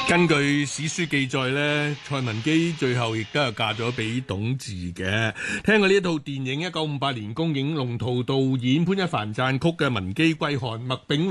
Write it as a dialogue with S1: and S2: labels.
S1: 根據史書記載咧，蔡文姬最後亦都係嫁咗俾董治嘅。聽過呢一套電影，1958年公映，龍圖導演，潘一帆撰曲嘅《文姬歸漢》，麥炳榮